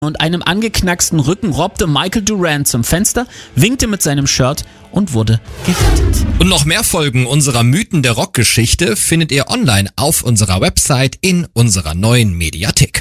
und einem angeknacksten Rücken robbte Michael Durant zum Fenster, winkte mit seinem Shirt und wurde gerettet. Und noch mehr Folgen unserer Mythen der Rockgeschichte findet ihr online auf unserer Website in unserer neuen Mediathek.